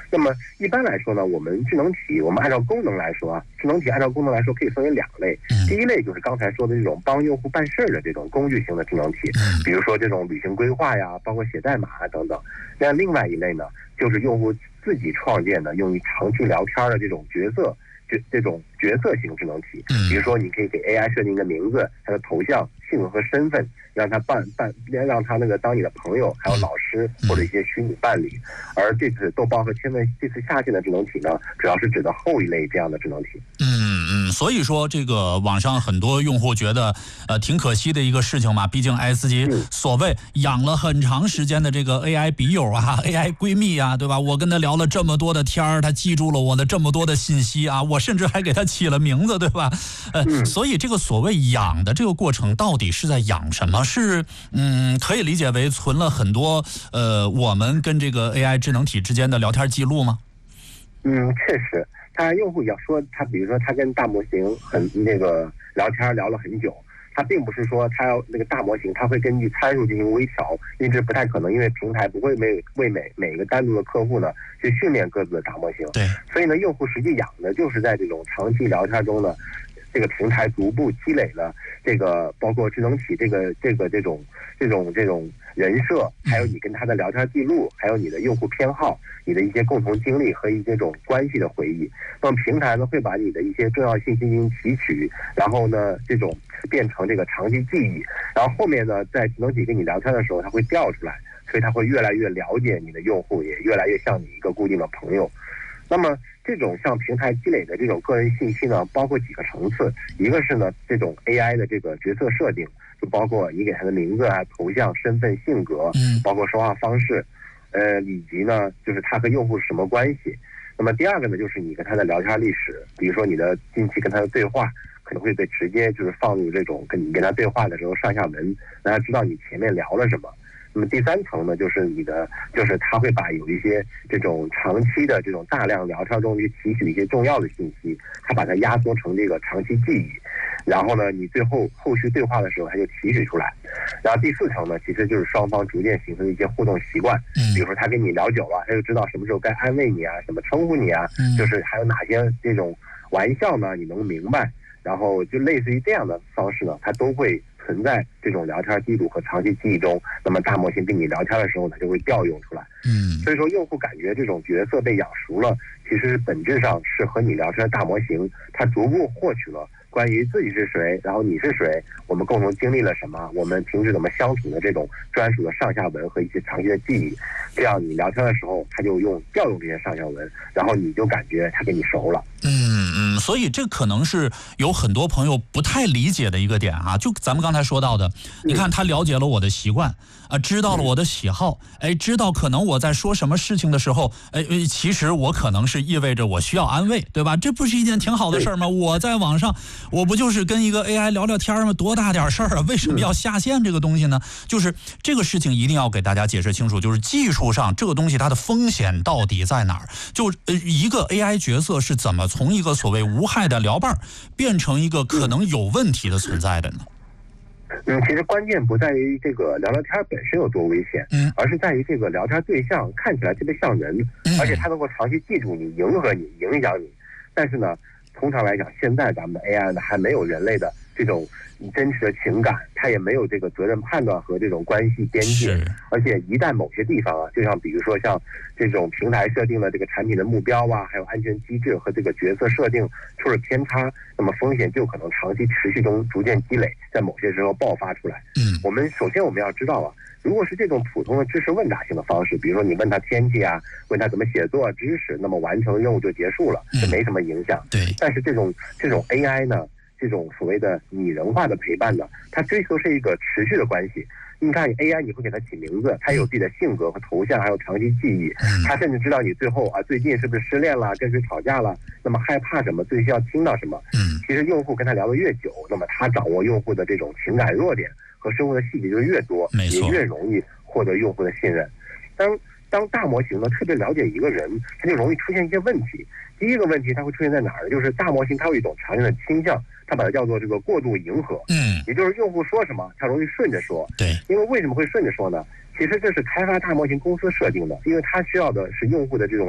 那么一般来说呢，我们智能体，我们按照功能来说啊，智能体按照功能来说可以分为2类。第一类就是刚才说的这种帮用户办事的这种工具型的智能体，比如说这种旅行规划呀，包括写代码啊等等。那另外一类呢，就是用户自己创建的用于长期聊天的这种角色型智能体。比如说你可以给 AI 设定一个名字、它的头像、性格和身份，让它让它那个当你的朋友，还有老师或者一些虚拟伴侣。而这次豆包和千问这次下线的智能体呢，主要是指的后一类这样的智能体。 所以说这个网上很多用户觉得挺可惜的一个事情嘛，毕竟自己所谓养了很长时间的这个 AI 笔友啊 AI 闺蜜啊，对吧？我跟他聊了这么多的天儿，他记住了我的这么多的信息啊，我甚至还给他起了名字，对吧？所以这个所谓养的这个过程到底是在养什么？是可以理解为存了很多我们跟这个 AI 智能体之间的聊天记录吗？ 确实，他用户要说他，比如说他跟大模型聊天聊了很久，他并不是说他要那个大模型他会根据参数进行微调，因为这不太可能，因为平台不会为每个单独的客户呢去训练各自的大模型。 对，所以呢，用户实际养的就是在这种长期聊天中呢，这个平台逐步积累了这个包括智能体这种人设，还有你跟他的聊天记录，还有你的用户偏好，你的一些共同经历和这种关系的回忆。那么平台呢会把你的一些重要信息进行提取，然后呢这种变成这个长期记忆，然后后面呢在智能体跟你聊天的时候它会调出来，所以它会越来越了解你的用户，也越来越像你一个固定的朋友。那么这种向平台积累的这种个人信息呢，包括几个层次，一个是呢这种 AI 的这个角色设定，就包括你给他的名字啊、头像、身份、性格，包括说话方式，以及呢就是他和用户是什么关系。那么第二个呢，就是你跟他的聊天历史，比如说你的近期跟他的对话，可能会被直接就是放入这种跟他对话的时候上下文，让他知道你前面聊了什么。那么第3层呢，就是他会把有一些这种长期的这种大量聊天中去提取一些重要的信息，他把它压缩成这个长期记忆，然后呢，你后续对话的时候他就提取出来。然后第4层呢，其实就是双方逐渐形成的一些互动习惯，比如说他跟你聊久了，他就知道什么时候该安慰你啊，怎么称呼你啊，就是还有哪些这种玩笑呢你能明白，然后就类似于这样的方式呢，它都会存在这种聊天记录和长期记忆中。那么大模型跟你聊天的时候呢，就会调用出来。所以说用户感觉这种角色被养熟了，其实本质上是和你聊天的大模型，它逐步获取了关于自己是谁，然后你是谁，我们共同经历了什么，我们平时怎么相处的这种专属的上下文和一些长期的记忆。这样你聊天的时候，他就调用这些上下文，然后你就感觉他跟你熟了。 所以这可能是有很多朋友不太理解的一个点啊。就咱们刚才说到的，你看他了解了我的习惯知道了我的喜好，知道可能我在说什么事情的时候，其实我可能是意味着我需要安慰，对吧？这不是一件挺好的事儿吗？我在网上，我不就是跟一个 AI 聊聊天吗？多大点事儿啊？为什么要下线这个东西呢？就是这个事情一定要给大家解释清楚，就是技术上这个东西它的风险到底在哪儿？就一个 AI 角色是怎么从一个所谓无害的聊伴变成一个可能有问题的存在的呢？ 其实关键不在于这个聊天本身有多危险，而是在于这个聊天对象看起来特别像人，而且他能够长期记住你、迎合你、影响你。但是呢，通常来讲，现在咱们的 AI 呢还没有人类的这种真实的情感，它也没有这个责任判断和这种关系边界。而且一旦某些地方啊，就像比如说像这种平台设定了这个产品的目标啊，还有安全机制和这个角色设定出了偏差，那么风险就可能长期持续中逐渐积累，在某些时候爆发出来。首先我们要知道啊，如果是这种普通的知识问答型的方式，比如说你问他天气啊，问他怎么写作知识，那么完成任务就结束了，这没什么影响。但是这种 AI 呢，这种所谓的拟人化的陪伴呢，它追求是一个持续的关系。你看 AI 你会给它起名字，它有自己的性格和头像，还有长期记忆，它甚至知道你最近是不是失恋了，跟谁吵架了，那么害怕什么，最需要听到什么。其实用户跟他聊得越久，那么他掌握用户的这种情感弱点和生活的细节就越多，也越容易获得用户的信任。当大模型呢特别了解一个人，它就容易出现一些问题。第一个问题它会出现在哪儿呢？就是大模型它有一种常见的倾向，它把它叫做这个过度迎合。也就是用户说什么，它容易顺着说。因为为什么会顺着说呢？其实这是开发大模型公司设定的，因为它需要的是用户的这种